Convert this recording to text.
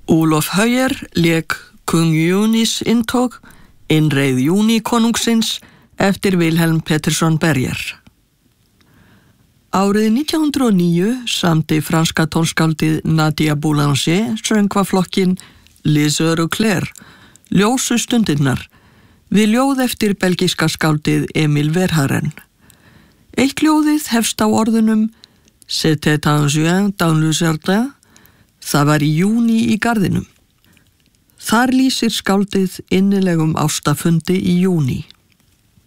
Olof Høyer lék Kung Júnis inntog, innreið Júníkonungsins eftir Vilhelm Pettersson Berger. Árið 1909 samdi franska tónskáldið Nadia Boulanger söngvaflokkin Les Heures Claires, ljósu stundirnar, við ljóð eftir belgíska skáldið Emil Verhaeren. Eitt ljóðið hefst á orðunum C'était en juin dans le jardin, það var í júní í garðinum. Þar lýsir skáldið innilegum ástafundi í júní.